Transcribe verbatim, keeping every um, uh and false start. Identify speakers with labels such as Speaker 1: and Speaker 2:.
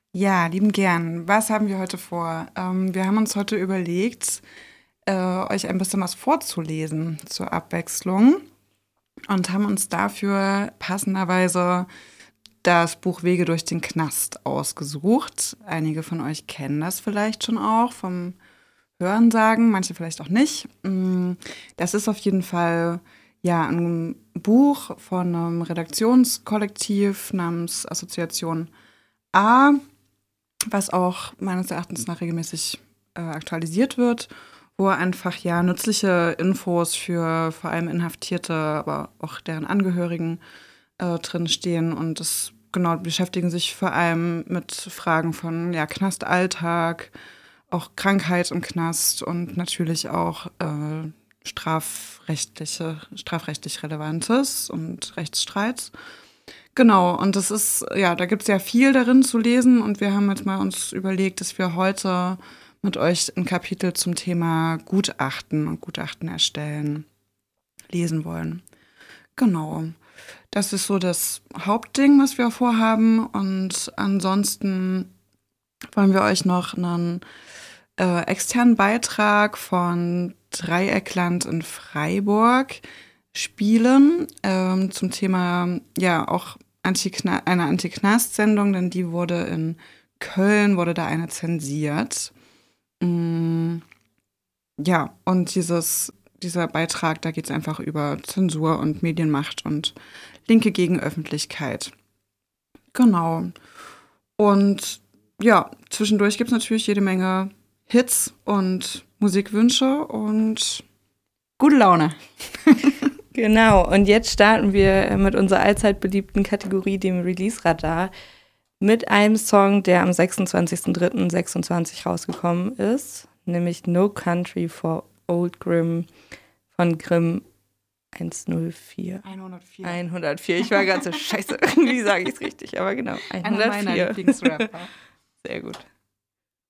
Speaker 1: Ja, lieben gern. Was haben wir heute vor? Ähm, wir haben uns heute überlegt, äh, euch ein bisschen was vorzulesen zur Abwechslung und haben uns dafür passenderweise das Buch Wege durch den Knast ausgesucht. Einige von euch kennen das vielleicht schon auch vom Hörensagen, manche vielleicht auch nicht. Mm, Das ist auf jeden Fall ja ein Buch von einem Redaktionskollektiv namens Assoziation A, was auch meines Erachtens nach regelmäßig äh, aktualisiert wird, wo einfach ja nützliche Infos für vor allem Inhaftierte, aber auch deren Angehörigen äh, drin stehen. Und das genau beschäftigen sich vor allem mit Fragen von ja, Knastalltag, auch Krankheit im Knast und natürlich auch äh, strafrechtliche, strafrechtlich Relevantes und Rechtsstreits. Genau, und das ist, ja, da gibt es ja viel darin zu lesen und wir haben jetzt mal uns überlegt, dass wir heute mit euch ein Kapitel zum Thema Gutachten und Gutachten erstellen lesen wollen. Genau. Das ist so das Hauptding, was wir vorhaben. Und ansonsten wollen wir euch noch einen äh, externen Beitrag von Dreieckland in Freiburg spielen ähm, zum Thema, ja, auch Antikna- eine Antiknast-Sendung, denn die wurde in Köln, wurde da eine zensiert. Mm, ja, und dieses, dieser Beitrag, da geht es einfach über Zensur und Medienmacht und Linke gegen Öffentlichkeit. Genau. Und ja, zwischendurch gibt es natürlich jede Menge Hits und Musikwünsche und gute Laune.
Speaker 2: Genau, und jetzt starten wir mit unserer allzeit beliebten Kategorie, dem Release-Radar, mit einem Song, der am sechsundzwanzigster dritter sechsundzwanzig rausgekommen ist, nämlich No Country for Old Grimm von Grimm hundertvier.
Speaker 1: hundertvier.
Speaker 2: hundertvier, ich war ganz so scheiße, irgendwie sage ich es richtig, aber genau,
Speaker 1: Einer meiner
Speaker 2: hundertvier.
Speaker 1: Lieblingsrapper.
Speaker 2: Sehr gut.